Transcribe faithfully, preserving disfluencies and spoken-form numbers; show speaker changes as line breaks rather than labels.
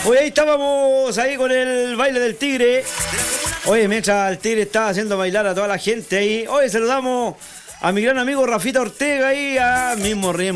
Hoy ahí estábamos ahí con el baile del tigre. Oye, mientras el tigre estaba haciendo bailar a toda la gente ahí. Hoy saludamos a mi gran amigo Rafita Ortega ahí, a mismo ritmo.